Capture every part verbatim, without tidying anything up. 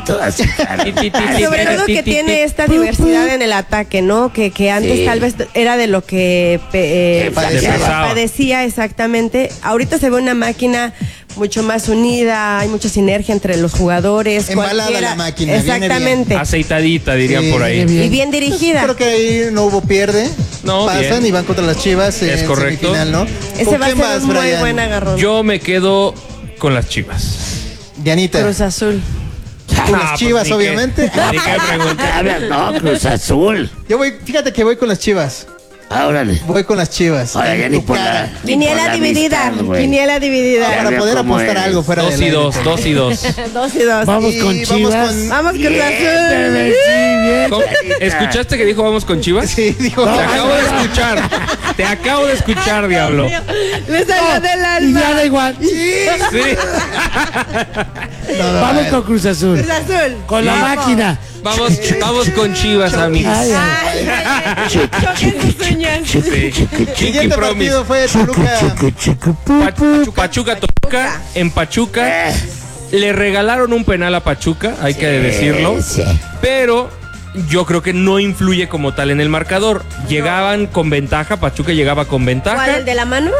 Chicharito, así. Sobre todo que tiene esta diversidad en el ataque, ¿no? Que, que antes sí. tal vez era de lo que eh, padecía. padecía exactamente. Ahorita se ve una máquina mucho más unida, hay mucha sinergia entre los jugadores. Embalada cualquiera. La máquina. Exactamente. Aceitadita, dirían sí, por ahí. Bien. Y bien dirigida. Pues creo que ahí no hubo pierde. No, pasan bien. Y van contra las Chivas. Es en correcto. Semifinal, ¿no? Ese va a ser vas, un muy Brian? Buen agarrón. Yo me quedo con las Chivas. Dianita. Cruz Azul. Con las Chivas, pues, obviamente. Que, no, Cruz Azul. Yo voy, fíjate que voy con las Chivas. Órale. Voy con las Chivas. Ahora ya ni por la, Quiniela dividida. Amistad, Quiniela dividida. Ah, para poder apostar eres. Algo fuera dos de y dos, dos y dos. Dos y dos. Vamos y con Chivas. Vamos con, vamos con Cruz Azul. Sí, ¿escuchaste que dijo vamos con Chivas? Sí, dijo. Te acabo de escuchar. Te acabo de escuchar, diablo. Me salió no, del alma. Y ya da igual. Sí. sí. No, no, vamos con Cruz Azul. Cruz Azul. Con la vamos. máquina. Vamos, vamos con Chivas, amigos. Ay, ay, ay. El siguiente partido fue Toluca. Pachuca, Pachuca, Toluca. En Pachuca le regalaron un penal a Pachuca, hay que decirlo. Pero yo creo que no influye como tal en el marcador. Llegaban con ventaja, Pachuca llegaba con ventaja. ¿Cuál, el de la mano?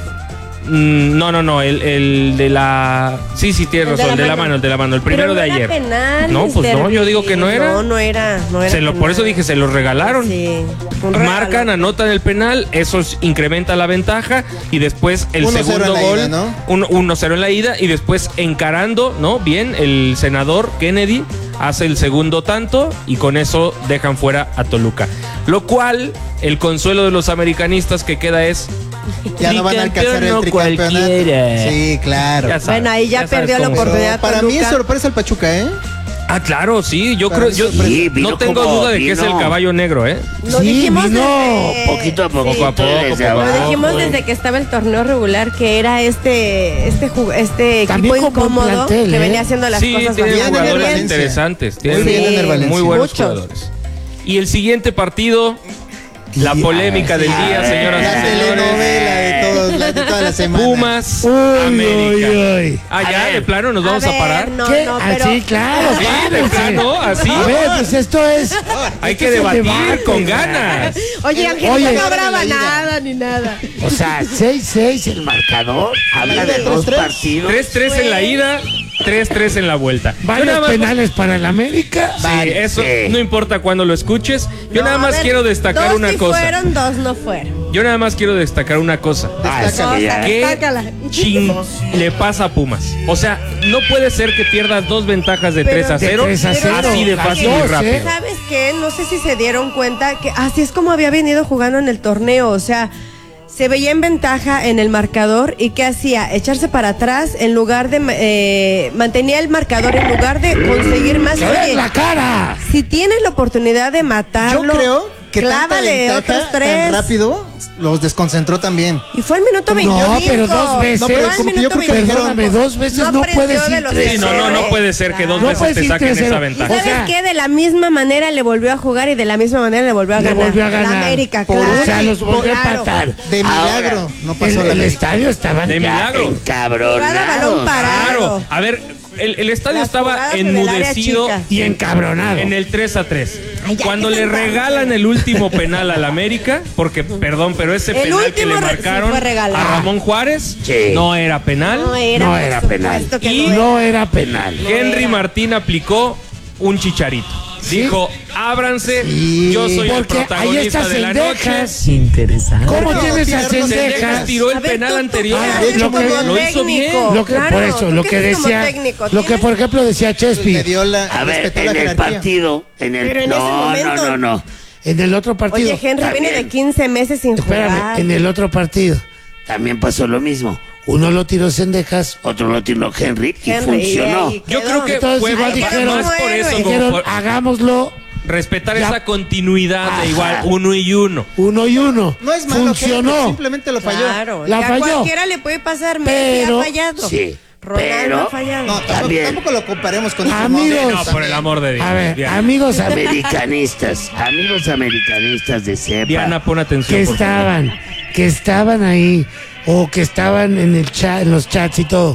No, no, no, el, el de la... Sí, sí, tienes razón, el de la mano, el de la mano, el primero no de ayer. Era penal, no, pues no, yo digo que no era. No, no era, no era se lo, por eso dije, se los regalaron. Sí, marcan, anotan el penal, eso incrementa la ventaja y después el segundo gol, ida, ¿no? uno cero en la ida y después encarando, ¿no? Bien, el senador Kennedy hace el segundo tanto y con eso dejan fuera a Toluca. Lo cual, el consuelo de los americanistas que queda es... Ya no van a alcanzar el tricampeonato. Sí, claro. Bueno, ahí ya, ya perdió la oportunidad. Para mí es sorpresa el Pachuca, ¿eh? Ah, claro, sí, yo Para creo, yo sí, no tengo duda de vino. que es el caballo negro, ¿eh? Lo sí, dijimos vino desde... poquito a poco, sí, poco a poco, desde poco abajo, Lo dijimos pues. desde que estaba el torneo regular que era este este este También equipo incómodo plantel, que ¿eh? venía haciendo las sí, cosas tiene bastante jugadores bien. interesantes, tiene sí, muy buenos muchos. jugadores. Y el siguiente partido, la polémica del día, señoras La y señores. telenovela de, todos, la, de toda la semana. Pumas, Uy, América. uy, uy. Ah, ya, A ver. de plano nos vamos a, a, ver, parar. No, ¿Qué? no, Ah, pero... sí, claro. Sí, de párense. plano, así. A ver, pues esto es... Hay que es el debatir debate, con güey. ganas. Oye, Ángel, Oye. no graba nada ni nada. O sea, seis seis el marcador. Habla de dos partidos. tres tres en la ida, tres tres en la vuelta. Yo Varios nada más- penales para el América. Sí, eso Sí. no importa cuándo lo escuches. Yo No, nada a más ver, quiero destacar dos una sí cosa. fueron, dos no fueron. Yo nada más quiero destacar una cosa. Ah, sí, Dos, ya. ¿Qué sácala. ching le pasa a Pumas? O sea, no puede ser que pierdas dos ventajas de Pero- tres a De cero, tres a cero. así de Las fácil dos, y ¿eh? rápido. ¿Sabes qué? No sé si se dieron cuenta que así es como había venido jugando en el torneo. O sea, se veía en ventaja en el marcador y ¿qué hacía? Echarse para atrás en lugar de... Eh, mantenía el marcador en lugar de conseguir más. ¡Que Oye, la cara! si tienes la oportunidad de matarlo, Yo creo que tanta clávale ventaja otros tan tres. rápido los desconcentró también. Y fue el minuto veinticinco. No, pero dos veces. No, pero Fue el como que yo minuto creo que veinticinco. Perdóname, dos veces no, aprendió puedes de ir los tres. Sí, no, no, no puede ser que dos No veces puedes te ir saquen tres cero. esa ¿Y ventaja. O sabes sea, qué? De la misma manera le volvió a jugar y de la misma manera le volvió a Le ganar. volvió a ganar. La América, Por- claro. o sea, los volvió a Claro. empatar. De milagro, Ahora, no El, pasó la el América. estadio estaba De ya milagro. Jugada balón Encabronados. parado. Claro, a ver, el, el estadio Las estaba jugadas en el área enmudecido chica. y encabronado. en el tres a tres. Ay, ya, Cuando que le se encanta. regalan el último penal al América, porque, perdón, pero ese El penal que último le re- sí marcaron fue regalado. a Ramón Juárez Sí. no era penal. No era, No por era supuesto penal. que Y no era. No era penal. Henry era. Martín aplicó un chicharito. ¿Sí? Dijo, ábranse, Sí. yo soy el Porque hay protagonista estas de la noche. cendejas. Interesante. ¿Cómo No, tienes tiene a razón. Cendejas cendejas? tiró el A ver, penal tú- tú anterior. qué has de hecho hecho, como lo hizo bien. técnico. Lo que, Claro, por eso, tú lo qué que haces como decía, técnico. lo que Tienes- por ejemplo decía Chespi, Le dio la, A ver, respetó en la el jerarquía. partido, en el... Pero en ese no, momento- no, no, no. en el otro partido, Oye, Henry viene También. de quince meses sin espérame, jugar. en el otro partido, También pasó lo mismo. uno lo tiró cendejas, Otro lo tiró Henry y Henry, funcionó. y- y Yo quedó. creo que Entonces, fue igual más dijeron- más por eso, como dijeron, por hagámoslo respetar Ya. esa continuidad Ajá. de igual uno y uno. uno y uno. No es malo, funcionó. Henry, simplemente lo falló. Claro, La y a falló. cualquiera le puede pasar. Messi Pero- ha fallado. Sí, Ronaldo pero- ha fallado. No, tampoco, También. tampoco lo comparemos con Amigos. este No, por el amor de Dios. A ver, Diana. amigos, am- Americanistas, amigos americanistas de cepa. Diana, pon atención. que por favor. estaban, que estaban ahí o que estaban en el chat, en los chats y todo.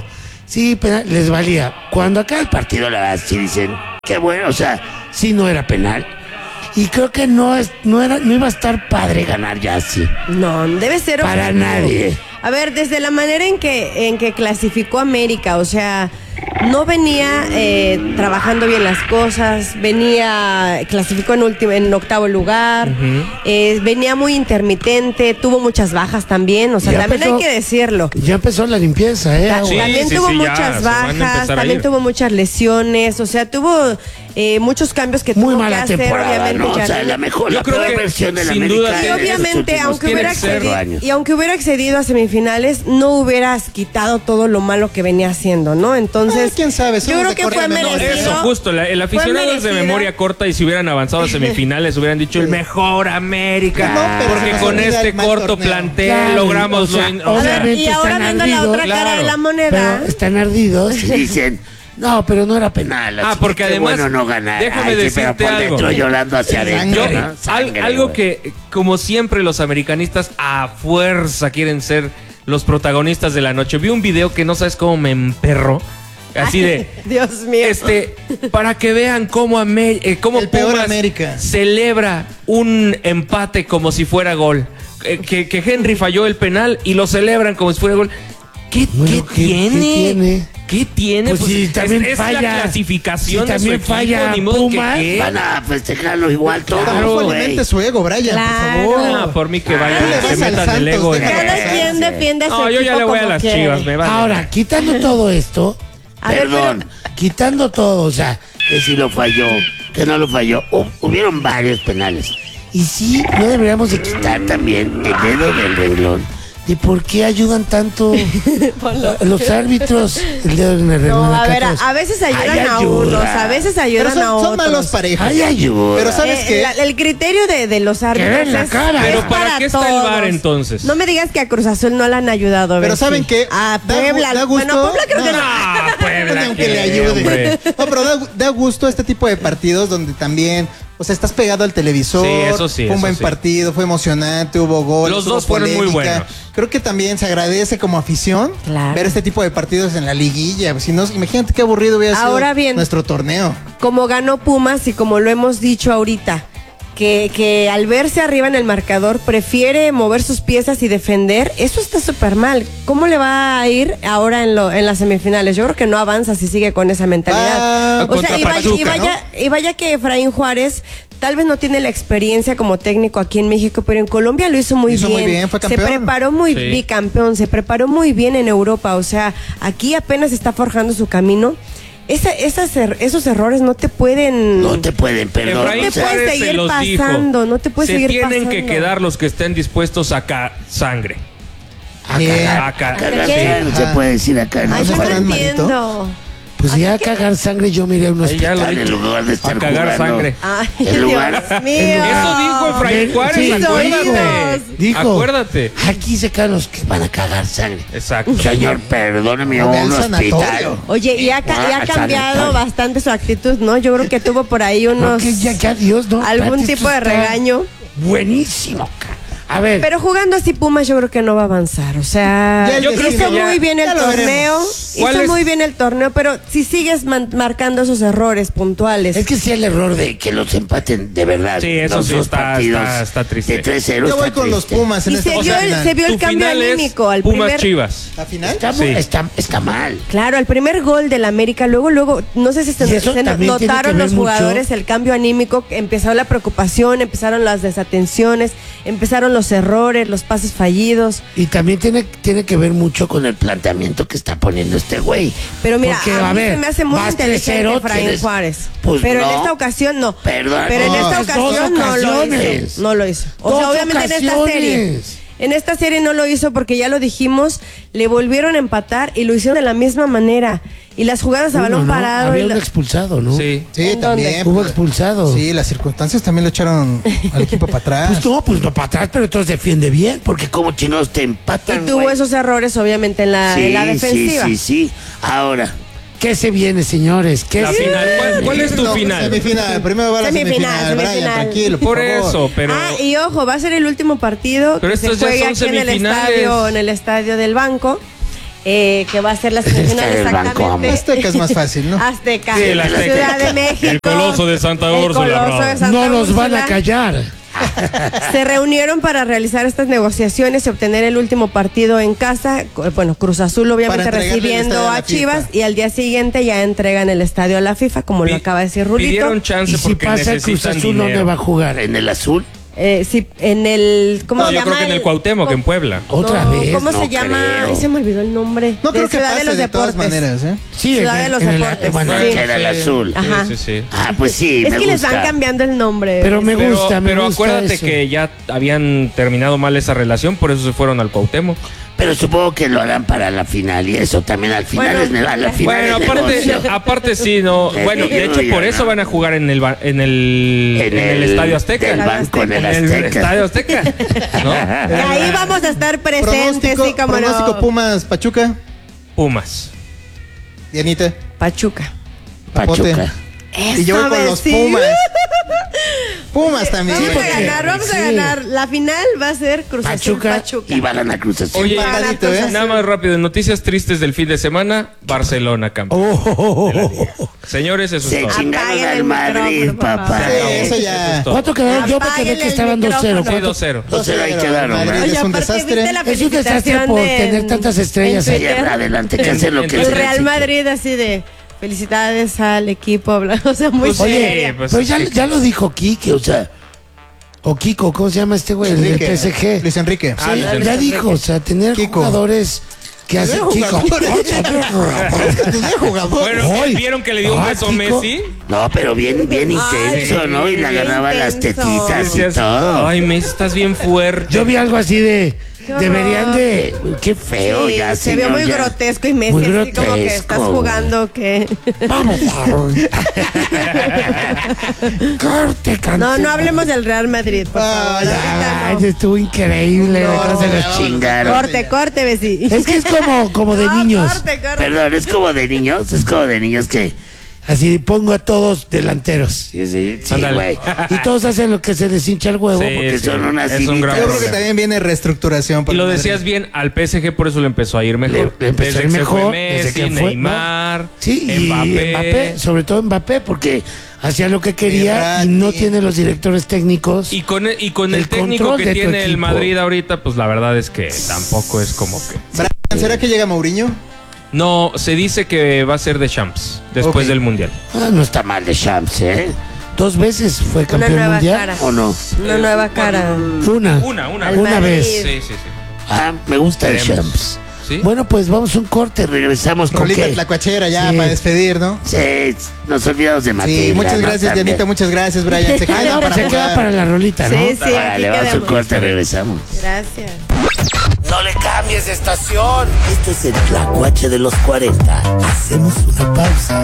Sí, penal, les valía. Cuando acá el partido, la verdad, sí dicen, qué bueno, o sea, sí no era penal. Y creo que no es, no era, no iba a estar padre ganar ya así. No, debe ser para objetivo. nadie. A ver, desde la manera en que, en que clasificó América, o sea, no venía eh, trabajando bien las cosas, venía, clasificó en último, en octavo lugar, uh-huh. eh, venía muy intermitente, tuvo muchas bajas también, o sea, ya también empezó, hay que decirlo. Ya empezó la limpieza, ¿eh? Ta- sí, también sí, tuvo sí, muchas ya, bajas, también tuvo muchas lesiones, o sea, tuvo eh, muchos cambios que muy tuvo mala que hacer, temporada, obviamente. ¿no? O sea, la mejor, yo la creo peor que versión de la sin América. duda y obviamente, aunque hubiera accedido, y aunque hubiera accedido a semifinales, no hubieras quitado todo lo malo que venía haciendo, ¿no? Entonces, ah, quién sabe, yo creo que fue merecido. Eso, justo, la, el aficionado es de memoria corta y si hubieran avanzado a semifinales hubieran dicho sí. el mejor América, no, porque con este corto plantel claro, logramos o sea, lo in... ver, y ahora viendo la otra claro, cara de la moneda, pero están ardidos y dicen no, pero no era penal. Ah, porque además, bueno no ganar. déjame Ay, decirte sí, algo. Dentro, llorando hacia adentro, Yo, ¿no? Sangre, algo güey. que, como siempre, los americanistas a fuerza quieren ser los protagonistas de la noche. Vi un video que no sabes cómo me emperró. Así de... Dios mío. Este, para que vean cómo, Amer, eh, cómo Pumas América celebra un empate como si fuera gol. Eh, que, que Henry falló el penal y lo celebran como si fuera gol. ¿Qué, bueno, ¿qué, ¿qué tiene? ¿qué tiene? ¿Qué tiene? Pues, pues si también es, falla, es la clasificación si de también su equipo, falla ni modo Pumas, que, ¿qué? van a festejarlo igual todo. Claro, no alimente su ego, Brian, claro. por favor. No, por mí que vaya, ah, se metan el ego. En Cada quien defiende a su no, yo ya le voy a las quiere. Chivas, me vale. Ahora, quitando todo esto, a perdón, ver, pero... quitando todo, o sea, que si lo falló, que no lo falló, uh, hubieron varios penales. Y sí, no deberíamos de quitar también el dedo del renglón. ¿Y por qué ayudan tanto los árbitros? El dedo en el renglón. No, a ver, a, a veces ayudan Ay, a ayuda. unos, a veces ayudan son, a otros. son malos parejos. Ay, ayuda. Pero ¿sabes eh, qué? La, el criterio de, de los árbitros la es, cara. Pero es ¿para, para qué está todos. el V A R entonces? No me digas que a Cruz Azul no la han ayudado. Pero Bessi. ¿saben qué? A Da gu- Puebla. da gusto. Bueno, Puebla creo No. que no. Ah, Puebla, Aunque ¿qué, le ayude. hombre? No, pero da, da gusto este tipo de partidos donde también, o sea, estás pegado al televisor. Sí, eso sí, Fue un eso buen sí. partido, fue emocionante, hubo goles. Los hubo dos fueron muy polémica. buenos. Creo que también se agradece como afición Claro. ver este tipo de partidos en la liguilla. Si no, imagínate qué aburrido hubiera Ahora sido bien, nuestro torneo. Como ganó Pumas y como lo hemos dicho ahorita, que, que al verse arriba en el marcador prefiere mover sus piezas y defender, eso está súper mal. ¿Cómo le va a ir ahora en, lo, en las semifinales? Yo creo que no avanza si sigue con esa mentalidad. Ah, o sea, y vaya, Pachuca, y, vaya, ¿no? y vaya que Efraín Juárez tal vez no tiene la experiencia como técnico aquí en México, pero en Colombia lo hizo muy Hizo bien. muy bien, fue se campeón. preparó muy Sí. bicampeón, se preparó muy bien en Europa. O sea, aquí apenas está forjando su camino. Esa, esas er- esos errores no te pueden... No te pueden perdonar. Efraín No te puedes Juárez seguir se los pasando, dijo. no te puedes se seguir tienen que pasando. quedar los que estén dispuestos a ca sangre. A Bien. cagar. A ca- ¿A Cagar qué? sangre, se Ajá. puede decir acá. Ay, No yo se no fueran puede. malito. entiendo. Pues ya a cagar sangre yo miré a un Ahí ya lo hospital dije. en lugar de estar A cagar jugando. sangre. Ay, En lugar- Dios mío. en lugar- Eso dijo Efraín Juárez, Sí, acuérdate. dijo. Acuérdate. Aquí se caen los que van a cagar sangre. Exacto. Señor, perdóname, Ve al un sanatorio. hospital. Oye, y ha, ca- y ha Ah, cambiado sanatorio. bastante su actitud, ¿no? Yo creo que tuvo por ahí No, unos... que ya, ya, Dios, no. algún espérate, tipo esto de está regaño. Buenísimo, ca- A ver. Pero jugando así Pumas yo creo que no va a avanzar. O sea, Ya el Yo creo hizo que ya- muy bien el ya lo torneo. veremos. ¿Cuál Hizo es? muy bien el torneo, pero si sigues man- marcando esos errores puntuales. Es que sí el error de que los empaten de verdad. Sí, eso los sí dos está- partidos está- está triste. De tres cero Yo voy está con los triste. Pumas en y este se vio, el, final. se vio el Tu cambio final es anímico al Pumas primer... Chivas. ¿La final? Está, Sí. está, está mal. Claro, el primer gol del América, luego, luego, no sé si se, Y eso se también tiene notaron que ver los mucho. jugadores el cambio anímico, empezó la preocupación, empezaron las desatenciones, empezaron los errores, los pases fallidos. Y también tiene, tiene que ver mucho con el planteamiento que está poniendo este güey. Pero mira, Porque, a, a mí ver, se me hace muy vas inteligente tres cero, Efraín tienes- Juárez. Pues pero en no. esta ocasión no. Perdón, pero en no, esta es dos ocasión no lo ocasiones. hizo. No lo hizo. O Dos sea, obviamente en esta serie. ocasiones. En esta serie no lo hizo porque ya lo dijimos, le volvieron a empatar y lo hicieron de la misma manera. Y las jugadas a Uno, balón ¿no? parado. Había y un la- expulsado, ¿no? Sí. Sí, ¿En también. Hubo pues, expulsado. Sí, las circunstancias también lo echaron al equipo para atrás. Pues no, pues no para atrás, pero entonces defiende bien, porque como chinos te empatan. Y tuvo güey. esos errores, obviamente, en la, Sí, en la defensiva. Sí, sí, sí. Ahora, ¿qué se viene, señores? ¿Qué La se final. ¿Cuál, cuál es tu No, final? Semifinal. Primero va la Semifinal, semifinal. Brian, semifinal. tranquilo, por, Por favor. eso, pero. Ah, y ojo, va a ser el último partido Pero que se estos ya juegue son aquí en el semifinales. estadio, en el estadio del Banco. Eh, que va a ser la semifinal exactamente. Azteca es más fácil, ¿no? Azteca, Sí, la Azteca. Ciudad de México. El Coloso de Santa El Úrsula. Coloso bravo. de Santa No nos van Úrsula. a callar. Se reunieron para realizar estas negociaciones y obtener el último partido en casa. Bueno, Cruz Azul obviamente Para entregarle el recibiendo estadio a a la Chivas FIFA. y al día siguiente ya entregan el estadio a la FIFA, como lo Pi- acaba de decir Rulito. Pidieron chance Y si porque pasa el Cruz necesitan Azul, ¿dónde dinero. va a jugar? En el azul. Eh, sí, en el... ¿Cómo No, se yo llama? creo que en el Cuauhtémoc, en Puebla. Otra No, vez. ¿Cómo no se llama? creo. Ay, se me olvidó el nombre. No De creo que Ciudad pase de los de todas Deportes. maneras, ¿eh? Sí, Ciudad en- de los en el- Deportes. bueno, Sí. Era el azul. Ajá. Sí, sí, sí. Ah, pues sí, Es me que les van gusta. cambiando el nombre. Pero me Pero, gusta, me pero gusta acuérdate eso. que ya habían terminado mal esa relación, por eso se fueron al Cuauhtémoc. Pero supongo que lo harán para la final y eso también al final Bueno, es ne- a la final Bueno, es aparte, negocio. aparte sí, no. Eh, Bueno, de hecho digo por yo, eso ¿no? van a jugar en el ba- en el en, el Estadio Azteca. Del banco en el En el Azteca. Estadio Azteca, ¿no? Y ahí vamos a estar presentes, Pronóstico, sí, como pronóstico no. Pumas, Pachuca, Pumas. Dianita, Pachuca. Papote. Pachuca. Y yo voy con Esta los vez sí. Pumas. Pumas también. Vamos a porque- ganar, vamos a sí. ganar. La final va a ser Cruz Azul Pachuca. Pachuca. Y va a ganar Cruz Azul. Oye, Empatadito, Cruz ¿eh? Azul. Nada más rápido, noticias tristes del fin de semana, Barcelona campeón. Oh, oh, oh, oh, oh. Señores, eso Se es todo. chingaron Apaguen al el Madrid, micrófono, por papá. favor. Sí, acabó. eso Eso ya. es todo. ¿Cuánto quedaron? Yo me quedé Apáguenle que el estaban dos cero. micrófono. Sí, dos cero. dos cero ahí quedaron, Madrid ¿verdad? es un aparte, desastre. ¿viste la Es un desastre felicitación por de- tener tantas estrellas en ahí. Twitter? Adelante, que hacen lo que El El les Real necesiten. Madrid así de felicidades al equipo, bla- o sea, muy Pues sí, seria. pues Pero ya, sí. ya lo dijo Quique, o sea. O Kiko, ¿cómo se llama este güey? El del Enrique, P S G. Luis Enrique. Ah, Sí, Luis ya Enrique. dijo, o sea, tener Kiko. jugadores que hacen Kiko. Bueno, Ay. ¿vieron que le dio un Ah, beso a Kiko. Messi? No, pero bien, bien Ay, intenso, ¿no? Y le bien agarraba las intenso. tetitas y Decías, todo. ay, Messi, estás bien fuerte. Yo vi algo así de. Qué horror. Deberían de. Qué feo, Sí, ya, se vio señor, muy ya. grotesco y Messi Muy así como que grotesco, estás güey. jugando que... Vamos, Aaron. Corte, No, canción. no hablemos del Real Madrid, por favor. Ay, ahorita Ay, no. estuvo increíble. No, cómo se no, los no. Chingaron. Corte, corte, Bessi. Es que es como, como de No, niños. corte, corte. Perdón, es como de niños, es como de niños que... Así pongo a todos delanteros. Sí, sí, sí, Ándale. güey. Y todos hacen lo que se les hincha el huevo. Sí, porque sí, son unas es un gran Yo creo que problema. también viene reestructuración. por Y lo Madrid. decías bien, al P S G por eso le empezó a ir mejor. Le- le empezó a ir Desde que se mejor, fue desde Messi, que fue, Neymar, Sí, y Mbappé. Mbappé, sobre todo Mbappé, porque hacía lo que quería Verratti. y no tiene los directores técnicos. Y con, el- y con el, El técnico control que de tu tiene el equipo. Madrid ahorita, pues la verdad es que tampoco es como que... Brian, ¿será que llega Mourinho? No, se dice que va a ser de Champs después Ok. del Mundial. Ah, no está mal de Champs, ¿eh? Dos veces fue Una campeón nueva mundial. cara. ¿O no? Una nueva cara. Una. Una, una. Al Una Madrid. vez. Sí, sí, sí. Ah, me gusta el Veremos. Champs. ¿Sí? Bueno, pues vamos a un corte, regresamos con Rolita qué. Tlacuachera ya Sí. para despedir, ¿no? Sí, nos olvidamos de Matilda. Sí, muchas ¿no? gracias, También. Dianita, muchas gracias, Brian. Se Ah, queda no, para se queda jugar. para la rolita, ¿no? Sí, sí, aquí Vale, vamos a un quedamos. corte, regresamos. Gracias. No le cambies de estación. Este es el Tlacuache de los cuarenta. Hacemos una pausa.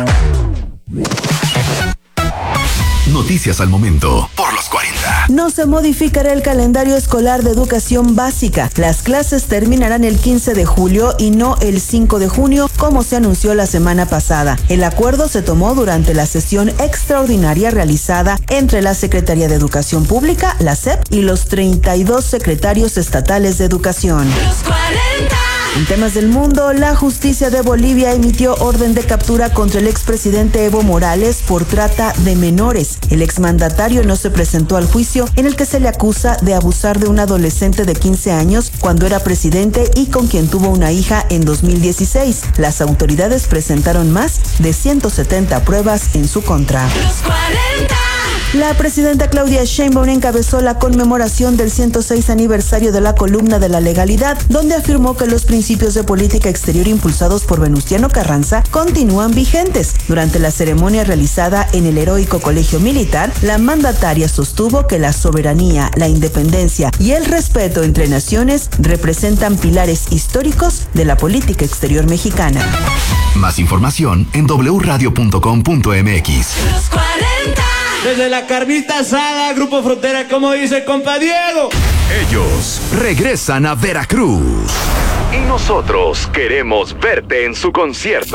Noticias al momento por los cuarenta. No se modificará el calendario escolar de educación básica. Las clases terminarán el quince de julio y no el cinco de junio, como se anunció la semana pasada. El acuerdo se tomó durante la sesión extraordinaria realizada entre la Secretaría de Educación Pública, la S E P, y los treinta y dos secretarios estatales de educación. En temas del mundo, la justicia de Bolivia emitió orden de captura contra el expresidente Evo Morales por trata de menores. El exmandatario no se presentó al juicio en el que se le acusa de abusar de un adolescente de quince años cuando era presidente y con quien tuvo una hija en dos mil dieciséis. Las autoridades presentaron más de ciento setenta pruebas en su contra. La presidenta Claudia Sheinbaum encabezó la conmemoración del ciento seis aniversario de la columna de la legalidad, donde afirmó que los principios de política exterior impulsados por Venustiano Carranza continúan vigentes. Durante la ceremonia realizada en el heroico Colegio Militar, la mandataria sostuvo que la soberanía, la independencia y el respeto entre naciones representan pilares históricos de la política exterior mexicana. Más información en doble u radio punto com punto m x. Desde la carnita asada, Grupo Frontera, como dice el compa Diego. Ellos regresan a Veracruz. Y nosotros queremos verte en su concierto.